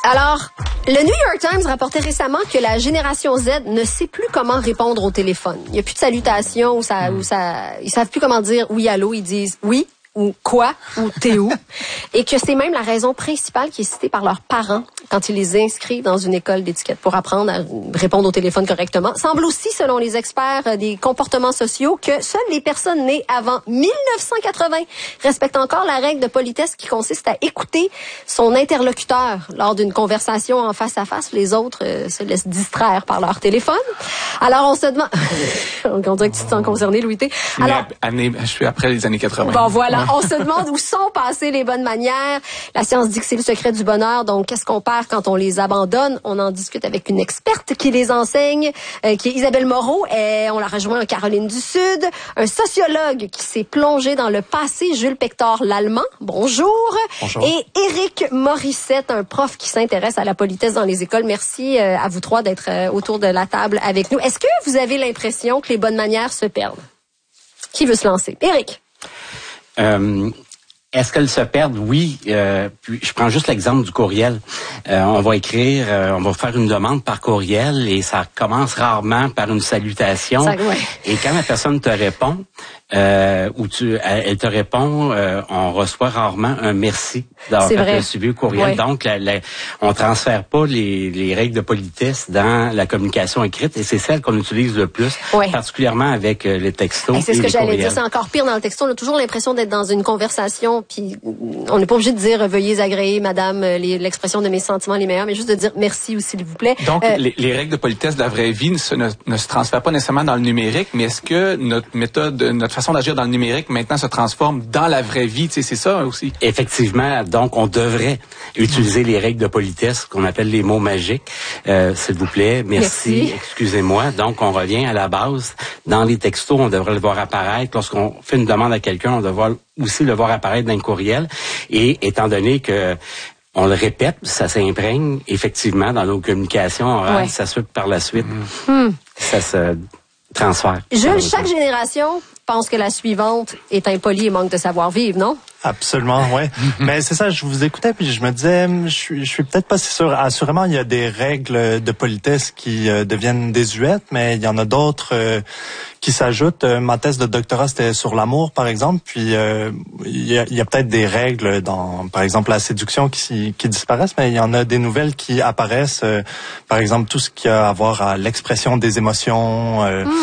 Alors, le New York Times rapportait récemment que la génération Z ne sait plus comment répondre au téléphone. Il n'y a plus de salutations ils savent plus comment dire oui, allô, ils disent oui ou quoi ou t'es où. Et que c'est même la raison principale qui est citée par leurs parents quand ils les inscrivent dans une école d'étiquette pour apprendre à répondre au téléphone correctement. Semble aussi, selon les experts des comportements sociaux, que seules les personnes nées avant 1980 respectent encore la règle de politesse qui consiste à écouter son interlocuteur lors d'une conversation en face à face. Les autres se laissent distraire par leur téléphone. Alors on se demande... on dirait que tu te sens concerné, Louis T. Alors, je suis après les années 80. Bon, voilà. On se demande où sont passées les bonnes manières. La science dit que c'est le secret du bonheur. Donc, qu'est-ce qu'on perd quand on les abandonne? On en discute avec une experte qui les enseigne, qui est Isabelle Moreau. Et on la rejoint en Caroline du Sud. Un sociologue qui s'est plongé dans le passé, Jules Pector l'Allemand. Bonjour. Bonjour. Et Éric Morissette, un prof qui s'intéresse à la politesse dans les écoles. Merci à vous trois d'être autour de la table avec nous. Est-ce que vous avez l'impression que les bonnes manières se perdent? Qui veut se lancer? Éric. Est-ce qu'elles se perdent? Oui. Puis je prends juste l'exemple du courriel. On va écrire, on va faire une demande par courriel et ça commence rarement par une salutation. Ça, ouais. Et quand la personne te répond, elle te répond, on reçoit rarement un merci d'avoir suivi le courriel. Ouais. Donc, on transfère pas les règles de politesse dans la communication écrite et c'est celle qu'on utilise le plus, particulièrement avec les textos. Et c'est ce que j'allais courriels. dire, c'est encore pire dans le texto. On a toujours l'impression d'être dans une conversation, puis on n'est pas obligé de dire veuillez agréer, madame, l'expression de mes sentiments les meilleurs, mais juste de dire merci ou s'il vous plaît. Donc, les règles de politesse de la vraie vie ne se transfèrent pas nécessairement dans le numérique, mais est-ce que notre façon d'agir dans le numérique maintenant se transforme dans la vraie vie? Tu sais, c'est ça aussi. Effectivement, donc on devrait utiliser les règles de politesse qu'on appelle les mots magiques. S'il vous plaît, merci. Excusez-moi. Donc on revient à la base. Dans les textos, on devrait le voir apparaître. Lorsqu'on fait une demande à quelqu'un, on devrait aussi le voir apparaître dans le courriel. Et étant donné que on le répète, ça s'imprègne effectivement dans nos communications orales, ça se fait par la suite. Ça se transfère. Jules, chaque génération pense que la suivante est impolie et manque de savoir-vivre, non? Absolument, ouais. Mais c'est ça, je vous écoutais puis je me disais, je suis peut-être pas si sûr. Assurément, il y a des règles de politesse qui deviennent désuètes, mais il y en a d'autres qui s'ajoutent. Ma thèse de doctorat, c'était sur l'amour, par exemple. Puis il y a peut-être des règles dans, par exemple, la séduction qui disparaissent, mais il y en a des nouvelles qui apparaissent. Par exemple, tout ce qui a à voir à l'expression des émotions.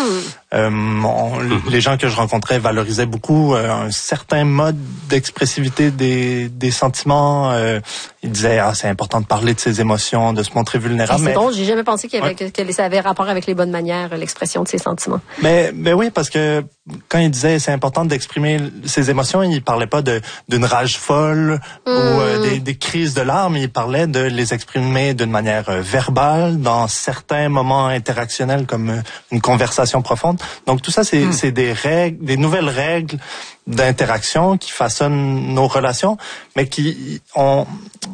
Les gens que je rencontrais valorisaient beaucoup un certain mode d'expressivité des sentiments. Ils disaient c'est important de parler de ses émotions, de se montrer vulnérable. C'est drôle, j'ai jamais pensé que ça avait rapport avec les bonnes manières, l'expression de ses sentiments. Mais oui, parce que quand il disait c'est important d'exprimer ses émotions, il parlait pas d'une rage folle ou des crises de larmes, il parlait de les exprimer d'une manière verbale dans certains moments interactionnels comme une conversation profonde. Donc tout ça c'est des règles, des nouvelles règles d'interaction qui façonnent nos relations, mais on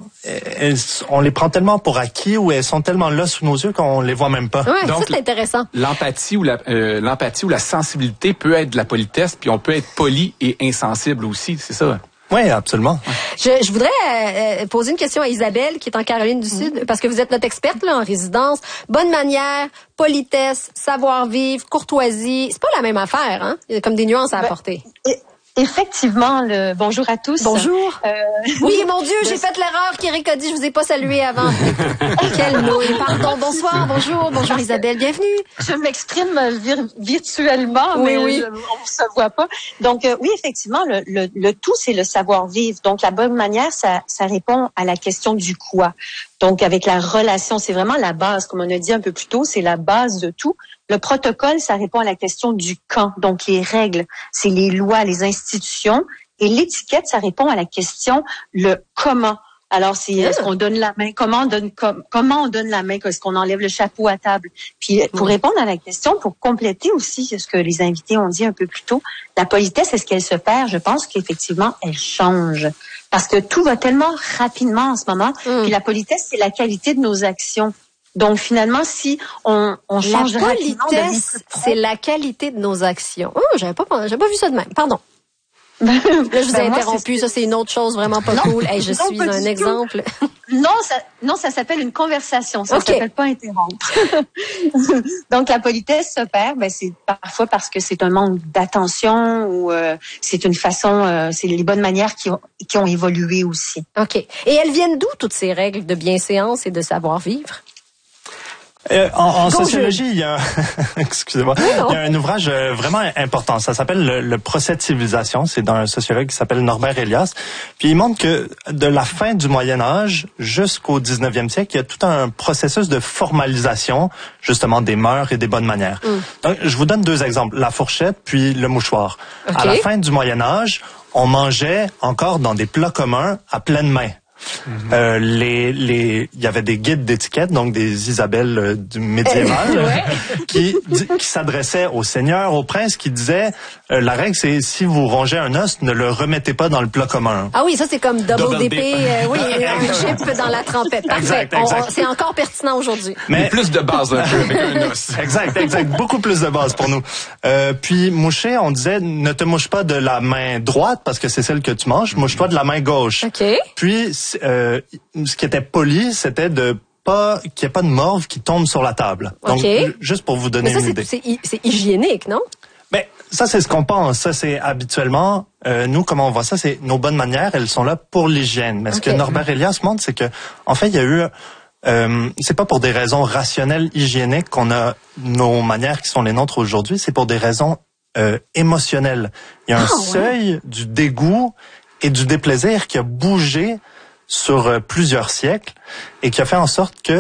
les prend tellement pour acquis ou elles sont tellement là sous nos yeux qu'on les voit même pas. Ouais, donc, ça c'est intéressant. L'empathie ou la sensibilité peut être de la politesse, puis on peut être poli et insensible aussi, c'est ça? Oui, absolument. Je voudrais poser une question à Isabelle, qui est en Caroline du Sud, parce que vous êtes notre experte là en résidence. Bonne manière, politesse, savoir-vivre, courtoisie, c'est pas la même affaire, hein? Il y a comme des nuances à apporter. Effectivement, bonjour à tous. Bonjour. Oui, mon Dieu, j'ai fait l'erreur qu'Éric a dit, je vous ai pas salué avant. Quel mot. Pardon, bonsoir, bonjour Isabelle, bienvenue. Je m'exprime virtuellement, mais on ne se voit pas. Donc, oui, effectivement, le tout, c'est le savoir-vivre. Donc, la bonne manière, ça répond à la question du quoi. Donc, avec la relation, c'est vraiment la base, comme on a dit un peu plus tôt, c'est la base de tout. Le protocole, ça répond à la question du quand. Donc, les règles, c'est les lois, les institutions. Et l'étiquette, ça répond à la question le comment. Alors, c'est est-ce qu'on donne la main, comment on donne la main, est-ce qu'on enlève le chapeau à table. Puis, pour répondre à la question, pour compléter aussi ce que les invités ont dit un peu plus tôt, la politesse, est-ce qu'elle se perd? Je pense qu'effectivement, elle change. Parce que tout va tellement rapidement en ce moment. Puis la politesse, c'est la qualité de nos actions. Donc, finalement, si on change rapidement... La politesse, c'est la qualité de nos actions. J'avais pas vu ça de même. Pardon. Là, je vous ai interrompu. Ça, c'est une autre chose vraiment pas cool. Hey, je suis un exemple. Non, ça s'appelle une conversation. Ça s'appelle pas interrompre. Donc, la politesse se perd. C'est parfois parce que c'est un manque d'attention ou c'est une façon, c'est les bonnes manières qui ont évolué aussi. OK. Et elles viennent d'où, toutes ces règles de bienséance et de savoir-vivre? En sociologie, il y a, excusez-moi, il y a un ouvrage vraiment important. Ça s'appelle le procès de civilisation. C'est d'un sociologue qui s'appelle Norbert Elias. Puis il montre que de la fin du Moyen Âge jusqu'au 19e siècle, il y a tout un processus de formalisation, justement, des mœurs et des bonnes manières. Donc, je vous donne 2 exemples. La fourchette, puis le mouchoir. Okay. À la fin du Moyen Âge, on mangeait encore dans des plats communs à pleine main. Il y avait des guides d'étiquette, donc des Isabelles du médiéval, qui s'adressaient aux seigneurs, aux princes, qui disaient la règle c'est si vous rongez un os, ne le remettez pas dans le plat commun. Ah oui, ça c'est comme double dip. Oui, un chip dans la trempette. Parfait. Exact. C'est encore pertinent aujourd'hui. Mais plus de base un peu avec un os. Exact. Beaucoup plus de base pour nous. Puis moucher, on disait ne te mouche pas de la main droite parce que c'est celle que tu manges, mouche-toi de la main gauche. Okay. Puis ce qui était poli, c'était qu'il n'y ait pas de morve qui tombe sur la table. Donc, juste pour vous donner une idée. C'est hygiénique, non? Ben, ça, c'est ce qu'on pense. Ça, c'est habituellement, nous, comment on voit ça, c'est nos bonnes manières, elles sont là pour l'hygiène. Mais ce que Norbert Elias montre, c'est que, en fait, il y a eu, c'est pas pour des raisons rationnelles, hygiéniques qu'on a nos manières qui sont les nôtres aujourd'hui, c'est pour des raisons émotionnelles. Il y a un seuil du dégoût et du déplaisir qui a bougé sur plusieurs siècles et qui a fait en sorte que